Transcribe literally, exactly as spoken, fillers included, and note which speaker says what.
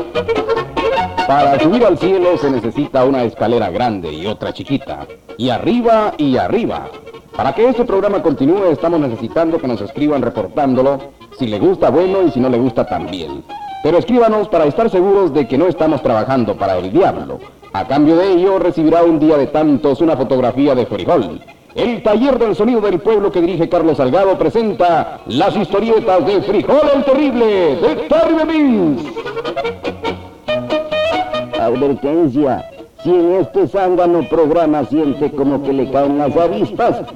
Speaker 1: Para subir al cielo se necesita una escalera grande y otra chiquita. Y arriba y arriba. Para que este programa continúe estamos necesitando que nos escriban reportándolo. Si le gusta, bueno, y si no le gusta, también. Pero escríbanos para estar seguros de que no estamos trabajando para el diablo. A cambio de ello recibirá un día de tantos una fotografía de Frijol. El taller del sonido del pueblo que dirige Carlos Salgado presenta las historietas de Frijol el Terrible, de Terry Means.
Speaker 2: Advertencia, si en este zángano programa siente como que le caen las avispas,